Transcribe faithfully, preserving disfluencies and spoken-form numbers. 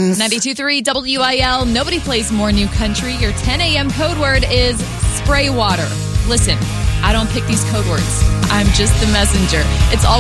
friends. ninety-two point three W I L. Nobody plays more new country. Your ten a.m. code word is spray water. Listen, I don't pick these code words. I'm just the messenger. It's all